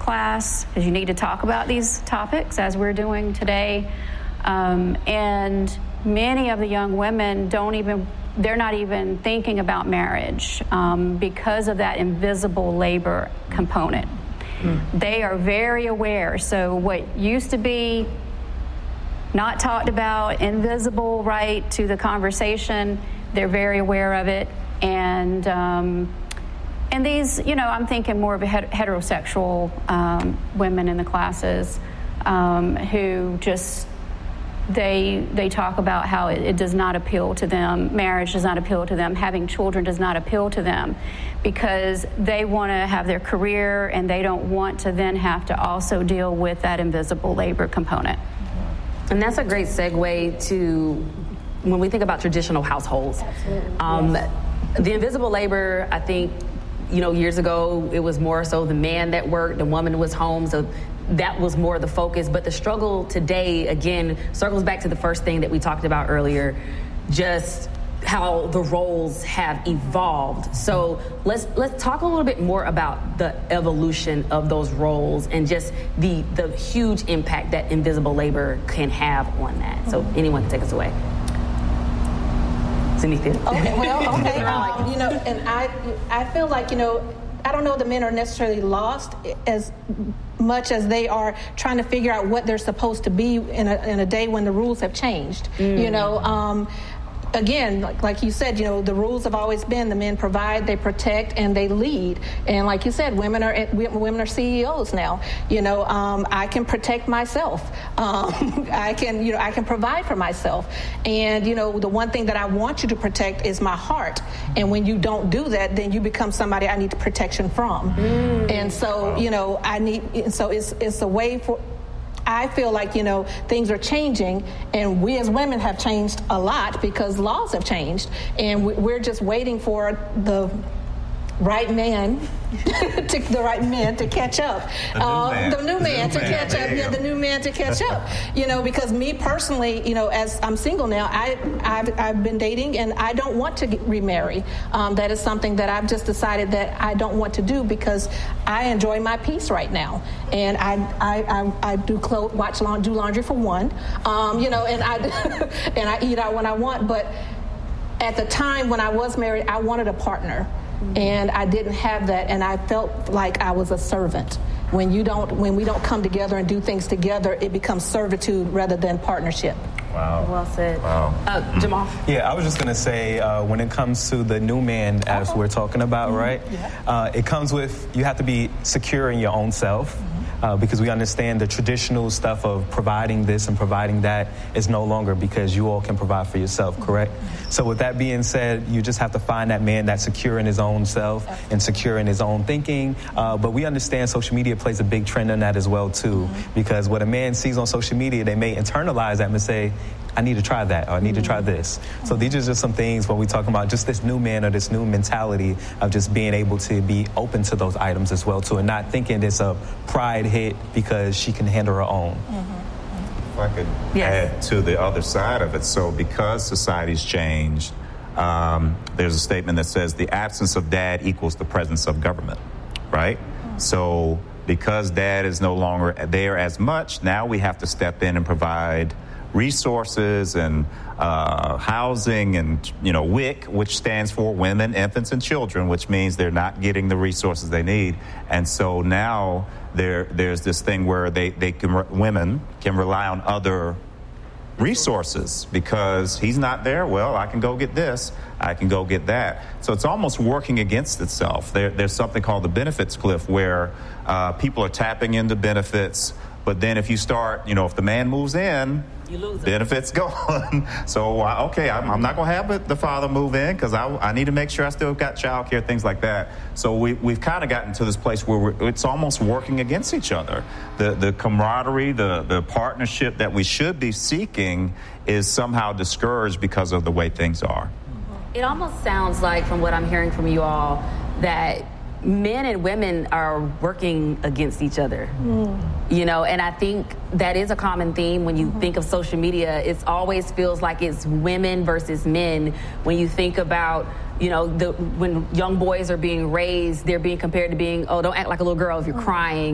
class, because you need to talk about these topics as we're doing today. And many of the young women they're not even thinking about marriage because of that invisible labor component. They are very aware. So what used to be not talked about, invisible, right, to the conversation, they're very aware of it. And these, I'm thinking more of a heterosexual women in the classes who just, they talk about how it does not appeal to them, marriage does not appeal to them, having children does not appeal to them, because they want to have their career and they don't want to then have to also deal with that invisible labor component. And that's a great segue to when we think about traditional households. The invisible labor, I think, years ago, it was more so the man that worked, the woman was home, so that was more the focus. But the struggle today, again, circles back to the first thing that we talked about earlier, just how the roles have evolved. So let's talk a little bit more about the evolution of those roles and just the huge impact that invisible labor can have on that. So anyone can take us away. Zenithia. Okay, and I feel like, I don't know the men are necessarily lost as much as they are trying to figure out what they're supposed to be in a day when the rules have changed. Again, like you said, the rules have always been the men provide, they protect, and they lead. And like you said, women are CEOs now. I can protect myself. I can provide for myself. And the one thing that I want you to protect is my heart. And when you don't do that, then you become somebody I need protection from. And so it's a way for. I feel like, things are changing, and we as women have changed a lot because laws have changed, and we're just waiting for the right man to catch up. The new man to catch up. Yeah, the new man to catch up. Because me personally, as I'm single now, I've been dating and I don't want to remarry. That is something that I've just decided that I don't want to do because I enjoy my peace right now. And I do do laundry for one. And I eat out when I want. But at the time when I was married, I wanted a partner. And I didn't have that, and I felt like I was a servant. When we don't come together and do things together, it becomes servitude rather than partnership. Wow. Well said. Wow. Jamal? Yeah, I was just going to say, when it comes to the new man, as we're talking about, right? Yeah. It comes with, you have to be secure in your own self. Because we understand the traditional stuff of providing this and providing that is no longer, because you all can provide for yourself, correct? So with that being said, you just have to find that man that's secure in his own self and secure in his own thinking. But we understand social media plays a big trend in that as well, too. Because what a man sees on social media, they may internalize that and say, I need to try that, or I need to try this. So these are just some things when we talk about just this new man or this new mentality of just being able to be open to those items as well, too, and not thinking it's a pride hit because she can handle her own. If I could add to the other side of it. So because society's changed, there's a statement that says the absence of dad equals the presence of government, right? So because dad is no longer there as much, now we have to step in and provide resources and housing and, WIC, which stands for Women, Infants, and Children, which means they're not getting the resources they need. And so now there's this thing where women can rely on other resources because he's not there. Well, I can go get this. I can go get that. So it's almost working against itself. There's something called the benefits cliff where people are tapping into benefits. But then if you start, if the man moves in, you lose benefits gone. So, I'm not going to have the father move in because I need to make sure I still got child care, things like that. So we've kind of gotten to this place where it's almost working against each other. The camaraderie, the partnership that we should be seeking is somehow discouraged because of the way things are. It almost sounds like, from what I'm hearing from you all, that men and women are working against each other, and I think that is a common theme when you think of social media. It always feels like it's women versus men. When you think about, when young boys are being raised, they're being compared to being, don't act like a little girl if you're crying.